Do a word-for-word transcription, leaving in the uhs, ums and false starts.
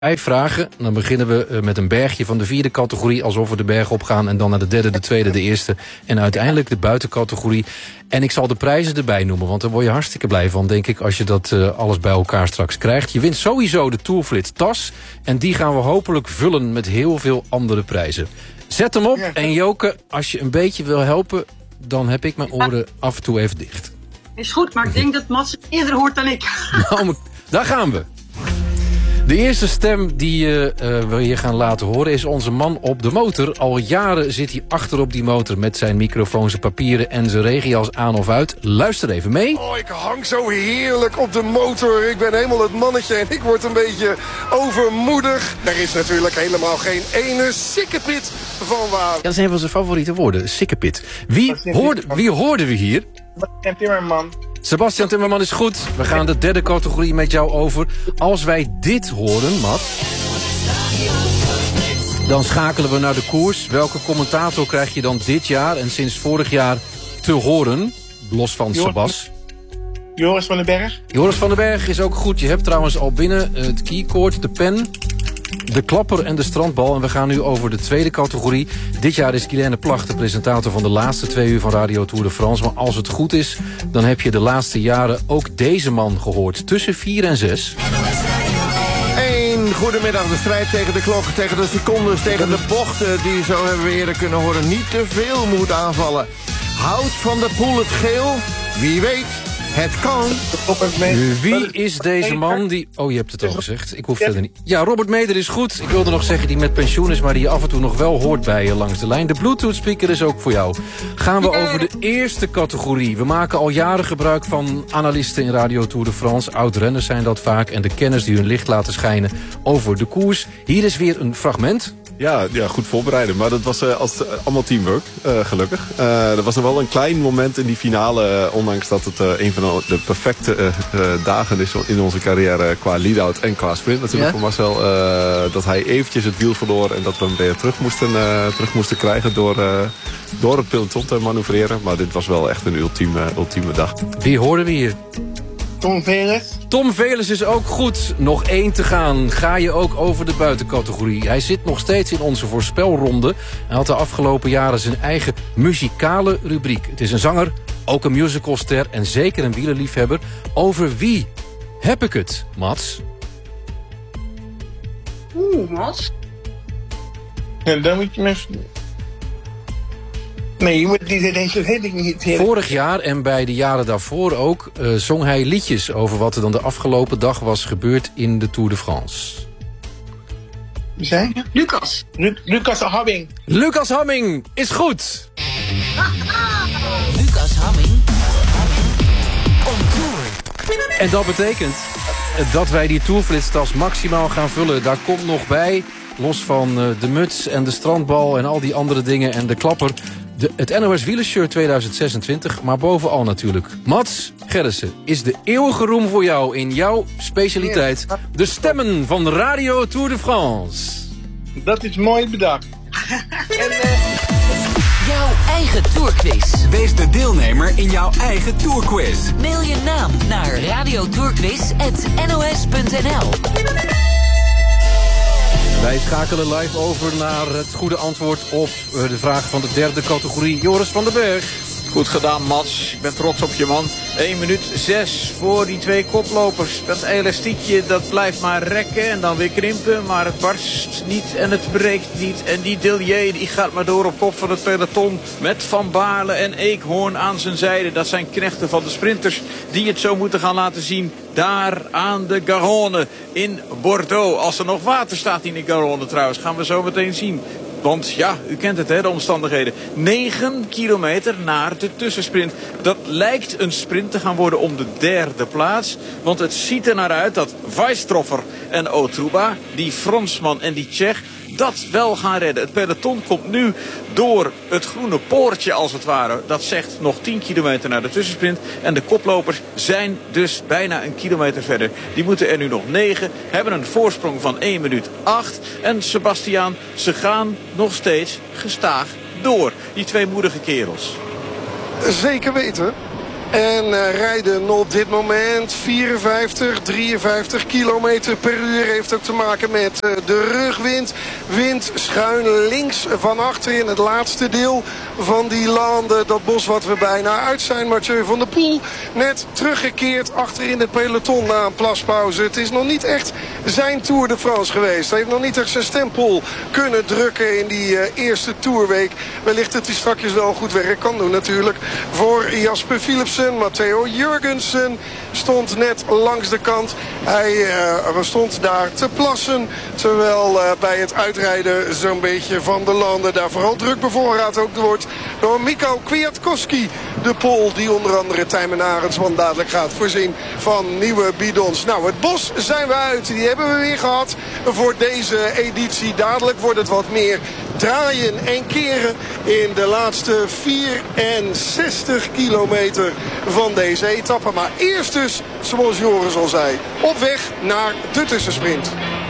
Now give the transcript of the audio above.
Vijf vragen. Dan beginnen we met een bergje van de vierde categorie, alsof we de berg opgaan. En dan naar de derde, de tweede, de eerste. En uiteindelijk de buitencategorie. En ik zal de prijzen erbij noemen, want daar word je hartstikke blij van, denk ik, als je dat uh, alles bij elkaar straks krijgt. Je wint sowieso de Tourflits tas. En die gaan we hopelijk vullen met heel veel andere prijzen. Zet hem op. En Joke, als je een beetje wil helpen, dan heb ik mijn oren af en toe even dicht. Is goed, maar ik denk dat Mats het eerder hoort dan ik. Nou, daar gaan we. De eerste stem die uh, uh, we hier gaan laten horen is onze man op de motor. Al jaren zit hij achter op die motor met zijn microfoon, zijn papieren en zijn regenjas aan of uit. Luister even mee. Oh, ik hang zo heerlijk op de motor. Ik ben helemaal het mannetje en ik word een beetje overmoedig. Er is natuurlijk helemaal geen ene sikkepit van waar. Ja, dat zijn wel zijn favoriete woorden, sikkepit. Wie, hoorde, wie hoorden we hier? Sebastian Timmerman. Sebastian Timmerman is goed. We gaan de derde categorie met jou over. Als wij dit horen, Matt, dan schakelen we naar de koers. Welke commentator krijg je dan dit jaar en sinds vorig jaar te horen? Los van Joris, Sebas. Joris van den Berg. Joris van den Berg is ook goed. Je hebt trouwens al binnen het keycord, de pen, de klapper en de strandbal. En we gaan nu over de tweede categorie. Dit jaar is Guilaine Plag de presentator van de laatste twee uur van Radio Tour de France. Maar als het goed is, dan heb je de laatste jaren ook deze man gehoord. Tussen vier en zes. Een goedemiddag. De strijd tegen de klok, tegen de secondes, tegen de bochten. Die, zo hebben we eerder kunnen horen, niet te veel moet aanvallen. Houdt Van der Poel het geel? Wie weet... Het kan. Wie is deze man die... Oh, je hebt het al gezegd. Ik hoef verder niet... Ja, Robert Meder is goed. Ik wilde nog zeggen die met pensioen is, maar die je af en toe nog wel hoort bij je langs de lijn. De Bluetooth speaker is ook voor jou. Gaan we over de eerste categorie. We maken al jaren gebruik van analisten in Radio Tour de France. Oud-renners zijn dat vaak. En de kenners die hun licht laten schijnen over de koers. Hier is weer een fragment. Ja, ja, goed voorbereiden. Maar dat was uh, als, uh, allemaal teamwork, uh, gelukkig. Uh, er was nog wel een klein moment in die finale, uh, ondanks dat het uh, een van de, de perfecte uh, uh, dagen is in onze carrière qua lead-out en qua sprint natuurlijk ja. voor Marcel. Uh, dat hij eventjes het wiel verloor en dat we hem weer terug moesten, uh, terug moesten krijgen door, uh, door het peloton te manoeuvreren. Maar dit was wel echt een ultieme, ultieme dag. Wie hoorden we hier? Tom Velers. Tom Velers is ook goed. Nog één te gaan. Ga je ook over de buitencategorie. Hij zit nog steeds in onze voorspelronde. Hij had de afgelopen jaren zijn eigen muzikale rubriek. Het is een zanger, ook een musicalster en zeker een wielerliefhebber. Over wie heb ik het, Mats? Oeh, Mats. Ja, dan moet je me... Nee, je moet die, deze weet ik niet. Vorig jaar en bij de jaren daarvoor ook uh, zong hij liedjes over wat er dan de afgelopen dag was gebeurd in de Tour de France. Wie zei je? Lucas. Lu Lucas Hamming. Lucas Hamming is goed. Lucas Hamming on tour. En dat betekent dat wij die Tourflitstas maximaal gaan vullen. Daar komt nog bij, los van uh, de muts en de strandbal en al die andere dingen en de klapper, De, het N O S Wielershirt tweeduizend zesentwintig, maar bovenal natuurlijk. Mats Gerritsen, is de eeuwige roem voor jou in jouw specialiteit de stemmen van Radio Tour de France. Dat is mooi bedacht. en, uh... Jouw eigen tourquiz. Wees de deelnemer in jouw eigen tourquiz. Mail je naam naar radiotourquiz at n o s punt n l. Wij schakelen live over naar het goede antwoord op de vraag van de derde categorie. Joris van den Berg. Goed gedaan, Mats. Ik ben trots op je, man. één minuut zes voor die twee koplopers. Dat elastiekje, dat blijft maar rekken en dan weer krimpen. Maar het barst niet en het breekt niet. En die Dillier, die gaat maar door op kop van het peloton. Met Van Baarle en Eekhoorn aan zijn zijde. Dat zijn knechten van de sprinters die het zo moeten gaan laten zien. Daar aan de Garonne in Bordeaux. Als er nog water staat in de Garonne trouwens, gaan we zo meteen zien. Want ja, u kent het, hè, de omstandigheden. negen kilometer naar de tussensprint. Dat lijkt een sprint te gaan worden om de derde plaats. Want het ziet er naar uit dat Weistroffer en Otruba, die Fransman en die Tsjech, dat wel gaan redden. Het peloton komt nu door het groene poortje als het ware. Dat zegt nog tien kilometer naar de tussensprint. En de koplopers zijn dus bijna een kilometer verder. Die moeten er nu nog negen. Hebben een voorsprong van één minuut acht. En Sebastiaan, ze gaan nog steeds gestaag door. Die twee moedige kerels. Zeker weten. En uh, rijden op dit moment vierenvijftig, drieënvijftig kilometer per uur. Heeft ook te maken met uh, de rugwind. Wind schuin links van achter in het laatste deel van die landen. Dat bos wat we bijna uit zijn. Mathieu van der Poel net teruggekeerd achter in het peloton na een plaspauze. Het is nog niet echt zijn Tour de France geweest. Hij heeft nog niet echt zijn stempel kunnen drukken in die uh, eerste Tourweek. Wellicht dat hij straks wel goed werk kan doen natuurlijk voor Jasper Philipsen. Matteo Jurgensen stond net langs de kant. Hij uh, stond daar te plassen. Terwijl uh, bij het uitrijden zo'n beetje van de landen daar vooral druk bevoorraad ook wordt door Mikko Kwiatkowski. De Pool die onder andere Tijmen Arendsman dadelijk gaat voorzien van nieuwe bidons. Nou, het bos zijn we uit. Die hebben we weer gehad voor deze editie. Dadelijk wordt het wat meer draaien en keren in de laatste vierenzestig kilometer van deze etappe. Maar eerst dus, zoals Joris al zei, op weg naar de tussensprint.